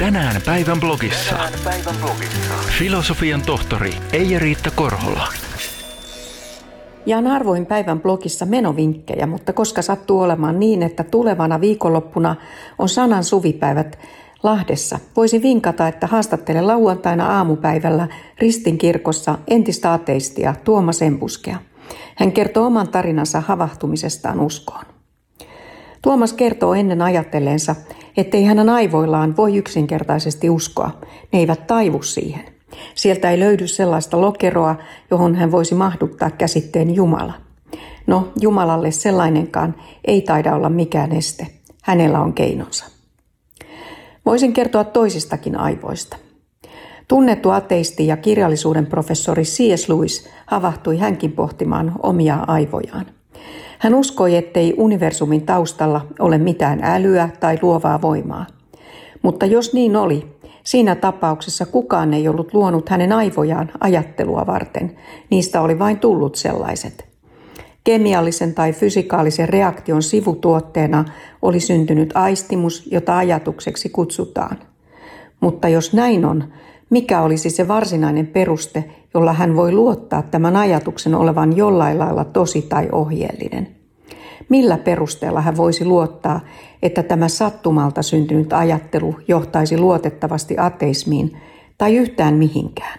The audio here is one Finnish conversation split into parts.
Tänään päivän blogissa. Filosofian tohtori Eija-Riitta Korhola. Jaan harvoin päivän blogissa menovinkkejä, mutta koska sattuu olemaan niin, että tulevana viikonloppuna on Sanan suvipäivät Lahdessa, voisi vinkata, että haastattelen lauantaina aamupäivällä Ristinkirkossa entistä ateistia Tuomas Embuskea. Hän kertoo oman tarinansa havahtumisestaan uskoon. Tuomas kertoo ennen ajatelleensa, ettei hänen aivoillaan voi yksinkertaisesti uskoa. Ne eivät taivu siihen. Sieltä ei löydy sellaista lokeroa, johon hän voisi mahduttaa käsitteen Jumala. No, Jumalalle sellainenkaan ei taida olla mikään este. Hänellä on keinonsa. Voisin kertoa toisistakin aivoista. Tunnettu ateisti ja kirjallisuuden professori C.S. Lewis havahtui hänkin pohtimaan omia aivojaan. Hän uskoi, ettei universumin taustalla ole mitään älyä tai luovaa voimaa. Mutta jos niin oli, siinä tapauksessa kukaan ei ollut luonut hänen aivojaan ajattelua varten. Niistä oli vain tullut sellaiset. Kemiallisen tai fysikaalisen reaktion sivutuotteena oli syntynyt aistimus, jota ajatukseksi kutsutaan. Mutta jos näin on, mikä olisi se varsinainen peruste, jolla hän voi luottaa tämän ajatuksen olevan jollain lailla tosi tai ohjeellinen? Millä perusteella hän voisi luottaa, että tämä sattumalta syntynyt ajattelu johtaisi luotettavasti ateismiin tai yhtään mihinkään?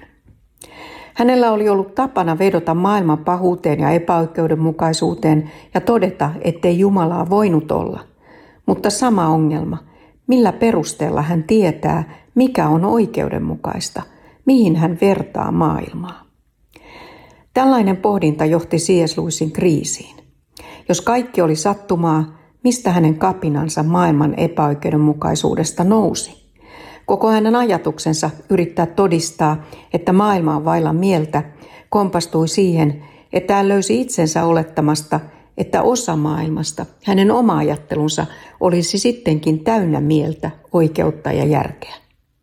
Hänellä oli ollut tapana vedota maailman pahuuteen ja epäoikeudenmukaisuuteen ja todeta, ettei Jumalaa voinut olla. Mutta sama ongelma. Millä perusteella hän tietää, mikä on oikeudenmukaista, mihin hän vertaa maailmaa? Tällainen pohdinta johti C.S. Lewisin kriisiin. Jos kaikki oli sattumaa, mistä hänen kapinansa maailman epäoikeudenmukaisuudesta nousi? Koko hänen ajatuksensa yrittää todistaa, että maailma on vailla mieltä, kompastui siihen, että hän löysi itsensä olettamasta, että osa maailmasta, hänen oma ajattelunsa, olisi sittenkin täynnä mieltä, oikeutta ja järkeä.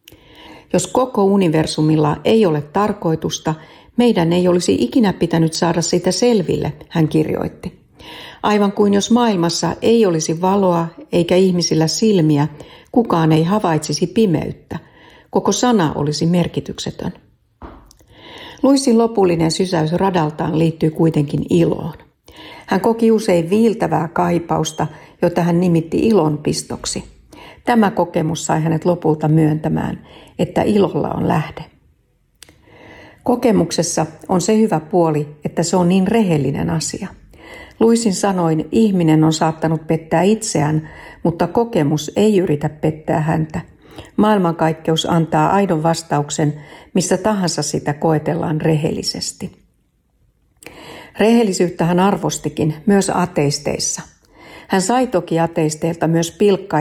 Jos koko universumilla ei ole tarkoitusta, meidän ei olisi ikinä pitänyt saada sitä selville, hän kirjoitti. Aivan kuin jos maailmassa ei olisi valoa eikä ihmisillä silmiä, kukaan ei havaitsisi pimeyttä. Koko sana olisi merkityksetön. Lewisin lopullinen sysäys radaltaan liittyy kuitenkin iloon. Hän koki usein viiltävää kaipausta, jota hän nimitti ilonpistoksi. Tämä kokemus sai hänet lopulta myöntämään, että ilolla on lähde. Kokemuksessa on se hyvä puoli, että se on niin rehellinen asia. Lewisin sanoin, ihminen on saattanut pettää itseään, mutta kokemus ei yritä pettää häntä. Maailmankaikkeus antaa aidon vastauksen, missä tahansa sitä koetellaan rehellisesti. Rehellisyyttä hän arvostikin myös ateisteissa. Hän sai toki ateisteilta myös pilkkaa